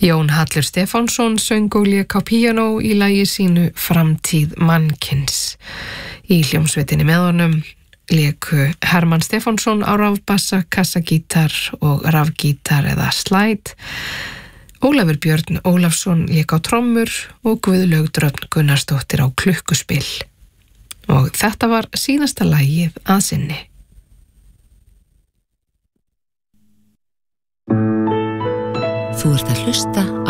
Jón Hallur Stefánsson söng og lék á píanó í lagi sínu Framtíð mannkins. Í hljómsveitinni með honum léku Hermann Stefánsson á rafbassa, kassagítar og rafgítar eða slide. Ólafur Björn Ólafsson lék á trommur og Guðlaug Dröfn Gunnarsdóttir á klukkuspil. Og þetta var síðasta lagið að sinni. Þú ert að hlusta